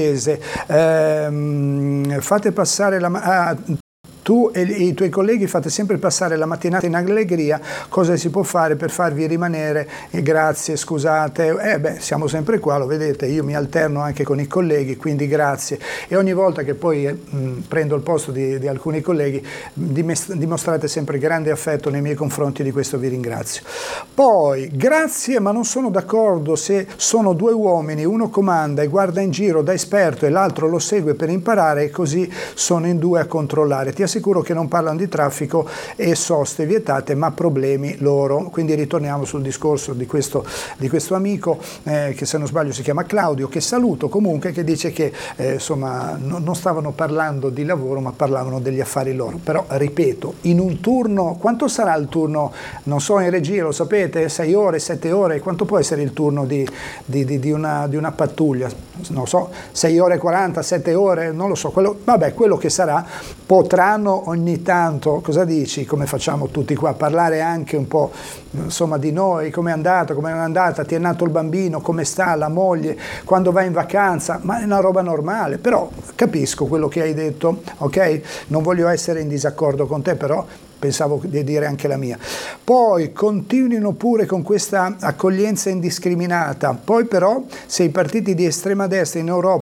fate passare tu e i tuoi colleghi fate sempre passare la mattinata in allegria, cosa si può fare per farvi rimanere? Grazie, scusate, siamo sempre qua, lo vedete, io mi alterno anche con i colleghi, quindi grazie. E ogni volta che poi prendo il posto di alcuni colleghi, dimostrate sempre grande affetto nei miei confronti, di questo vi ringrazio. Poi, grazie, ma non sono d'accordo se sono due uomini, uno comanda e guarda in giro da esperto e l'altro lo segue per imparare, e così sono in due a controllare. Ti assicuro che non parlano di traffico e soste vietate, ma problemi loro. Quindi ritorniamo sul discorso di questo amico, che se non sbaglio si chiama Claudio, che saluto comunque, che dice che insomma non stavano parlando di lavoro, ma parlavano degli affari loro. Però ripeto, in un turno, quanto sarà il turno? Non so, in regia lo sapete, 6 ore, 7 ore, quanto può essere il turno di una pattuglia? Non so, 6 ore 40, 7 ore, non lo so, quello che sarà. Potranno ogni tanto, cosa dici, come facciamo tutti qua, parlare anche un po' insomma di noi, come è andata, come non è andata, ti è nato il bambino, come sta la moglie, quando vai in vacanza, ma è una roba normale. Però capisco quello che hai detto, ok? Non voglio essere in disaccordo con te, però pensavo di dire anche la mia. Poi continuino pure con questa accoglienza indiscriminata. Poi però, se i partiti di estrema destra in Europa...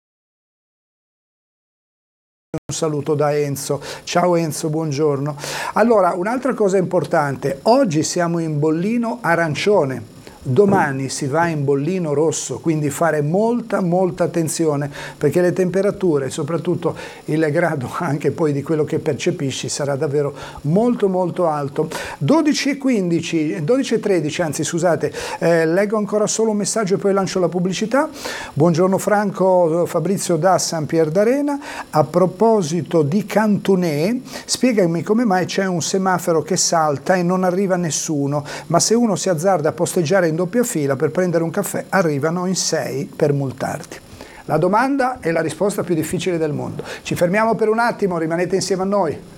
Un saluto da Enzo. Ciao Enzo, buongiorno. Allora, un'altra cosa importante, oggi siamo in bollino arancione, domani si va in bollino rosso, quindi fare molta attenzione, perché le temperature, soprattutto il grado anche poi di quello che percepisci, sarà davvero molto alto. 12:13 anzi, scusate, leggo ancora solo un messaggio e poi lancio la pubblicità. Buongiorno Franco, Fabrizio da San Pier d'Arena. A proposito di Cantunè, spiegami come mai c'è un semaforo che salta e non arriva nessuno, ma se uno si azzarda a posteggiare in doppia fila per prendere un caffè, arrivano in 6 per multarti. La domanda è la risposta più difficile del mondo. Ci fermiamo per un attimo, rimanete insieme a noi.